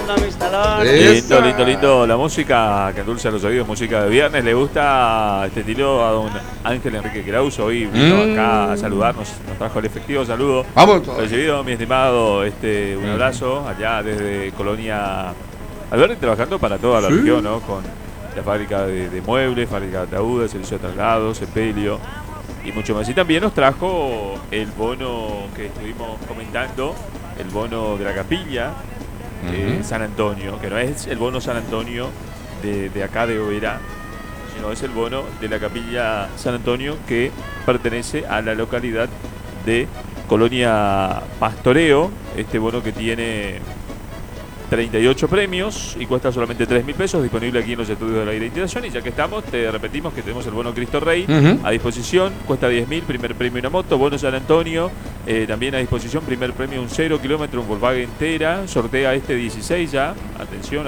escuchando mis talones. Lindo, lindo, lindo. La música que endulza los oídos, música de viernes. ¿Le gusta este estilo a don Ángel Enrique Kraus? Hoy vino acá a saludarnos, nos trajo el efectivo saludo. Vamos. Recibido, mi estimado, un abrazo allá desde Colonia Alberti, trabajando para toda la región, ¿no? Con la fábrica de muebles, fábrica de ataúdes, servicio de traslados, sepelio y mucho más. Y también nos trajo el bono que estuvimos comentando, el bono de la capilla San Antonio, que no es el bono San Antonio de acá de Oberá, sino es el bono de la capilla San Antonio, que pertenece a la localidad de Colonia Pastoreo. Este bono que tiene 38 premios y cuesta solamente 3.000 pesos, disponible aquí en los estudios de la Integración. Y ya que estamos, te repetimos que tenemos el bono Cristo Rey a disposición, cuesta 10.000, primer premio una moto, bono San Antonio, también a disposición, primer premio un 0 kilómetro, un Volkswagen Tera, sortea 16 ya, atención,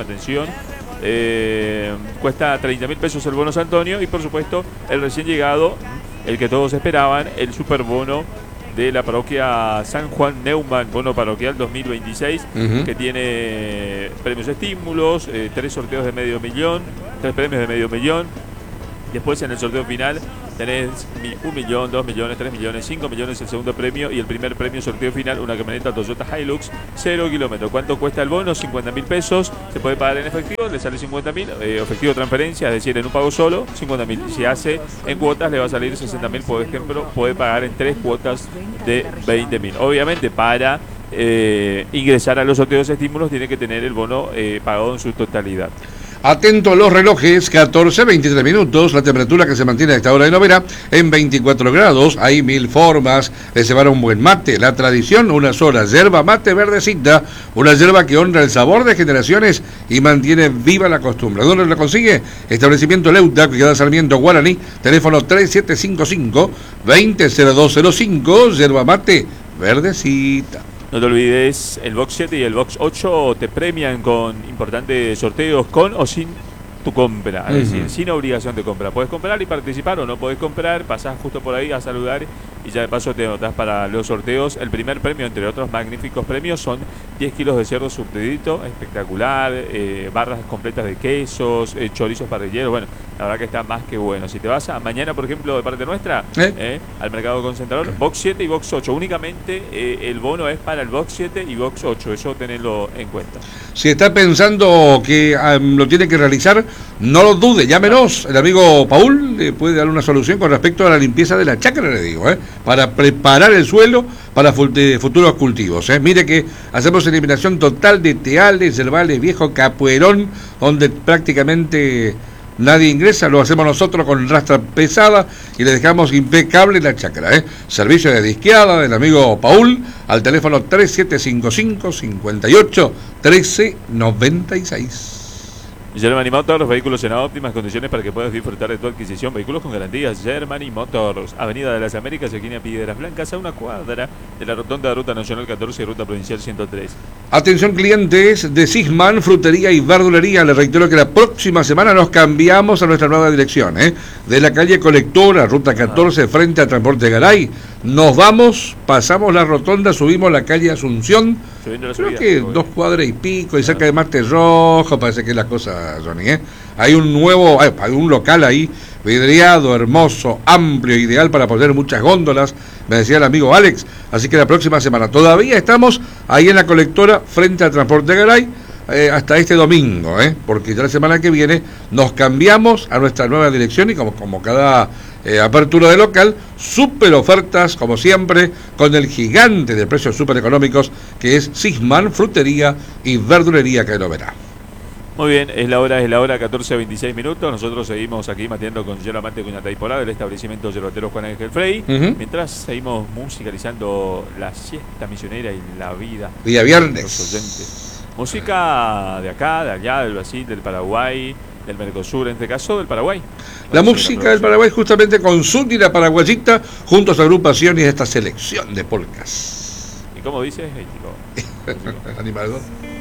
cuesta 30.000 pesos el bono San Antonio y por supuesto el recién llegado, el que todos esperaban, el super bono de la parroquia San Juan Neumann, bono parroquial 2026, que tiene premios estímulos, 3 sorteos de medio millón, 3 premios de medio millón. Después en el sorteo final tenés 1 millón, 2 millones, 3 millones, 5 millones el segundo premio y el primer premio sorteo final, una camioneta Toyota Hilux 0 kilómetros. ¿Cuánto cuesta el bono? 50.000 pesos. Se puede pagar en efectivo, le sale 50.000, efectivo transferencia, es decir, en un pago solo, 50.000. Si hace en cuotas le va a salir 60.000, por ejemplo, puede pagar en 3 cuotas de 20.000. Obviamente para ingresar a los sorteos de estímulos tiene que tener el bono pagado en su totalidad. Atento a los relojes, 14:23 minutos, la temperatura que se mantiene a esta hora en Oberá en 24 grados. Hay 1000 formas de cebar un buen mate. La tradición, una sola yerba mate verdecita, una yerba que honra el sabor de generaciones y mantiene viva la costumbre. ¿Dónde lo consigue? Establecimiento Leuta, que queda Sarmiento, Guaraní, teléfono 3755-200205, yerba mate verdecita. No te olvides, el Box 7 y el Box 8 te premian con importantes sorteos con o sin tu compra, es decir, sin obligación de compra. Puedes comprar y participar o no podés comprar, pasás justo por ahí a saludar y ya de paso te anotás para los sorteos. El primer premio, entre otros magníficos premios, son 10 kilos de cerdo subdedito, espectacular, barras completas de quesos, chorizos parrilleros. Bueno, la verdad que está más que bueno. Si te vas a mañana, por ejemplo, de parte nuestra, al mercado concentrador, Box 7 y Box 8. Únicamente el bono es para el Box 7 y Box 8. Eso tenedlo en cuenta. Si está pensando que lo tiene que realizar, no lo dude, llámenos. El amigo Paul le puede dar una solución con respecto a la limpieza de la chacra, le digo, para preparar el suelo para futuros cultivos. Mire que hacemos eliminación total de teales, yerbales, viejo capuerón, donde prácticamente nadie ingresa, lo hacemos nosotros con rastra pesada y le dejamos impecable la chacra. Servicio de disqueada del amigo Paul al teléfono 3755-58-1396. Germany Motors, vehículos en óptimas condiciones para que puedas disfrutar de tu adquisición. Vehículos con garantías. Germany Motors, Avenida de las Américas, esquina Piedras Blancas, a una cuadra de la rotonda de Ruta Nacional 14 y Ruta Provincial 103. Atención clientes de Sisman, frutería y verdulería. Les reitero que la próxima semana nos cambiamos a nuestra nueva dirección. De la calle Colectora, Ruta 14, frente a Transporte Garay. Nos vamos, pasamos la rotonda, subimos la calle Asunción. Creo que 2 cuadras y pico, y cerca de Marte Rojo, parece que es la cosa, Johnny. Hay un nuevo, hay un local ahí, vidriado, hermoso, amplio, ideal para poner muchas góndolas, me decía el amigo Alex. Así que la próxima semana todavía estamos ahí en la Colectora, frente al Transporte Garay, hasta este domingo, porque ya la semana que viene nos cambiamos a nuestra nueva dirección y como cada apertura de local, super ofertas como siempre con el gigante de precios super económicos que es Sisman, frutería y verdulería que lo verá. Muy bien, es la hora 14:26 minutos. Nosotros seguimos aquí mateando con Yerba Mate Cuñataiporá del establecimiento yerbatero Juan Ángel Frey, mientras seguimos musicalizando la siesta misionera y la vida día viernes. Los oyentes. Música de acá, de allá, del Brasil, del Paraguay, del Mercosur, en este caso del Paraguay. La música del Paraguay justamente con Suti, la paraguayita, junto a su agrupación y esta selección de polcas. ¿Y cómo dices? Animador.